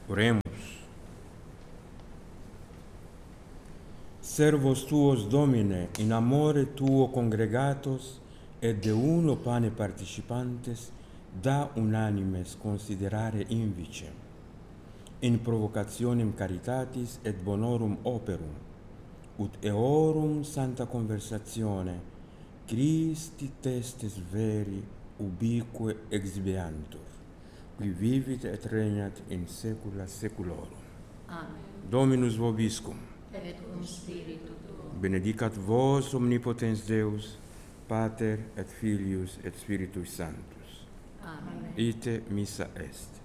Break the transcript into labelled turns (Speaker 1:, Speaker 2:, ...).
Speaker 1: Oremus. Servos tuos, Domine, in amore tuo congregatos, et de uno pane participantes, da unanimes considerare invicem, in provocationem caritatis et bonorum operum, ut eorum santa conversatione Christi testes veri ubique exhibeantur, qui vivit et regnat in saecula saeculorum.
Speaker 2: Amen.
Speaker 1: Dominus vobiscum.
Speaker 2: Et cum spiritu tuo.
Speaker 1: Benedicat vos omnipotens Deus, Pater et Filius et Spiritus Sanctus.
Speaker 2: Amen.
Speaker 1: Ite missa est.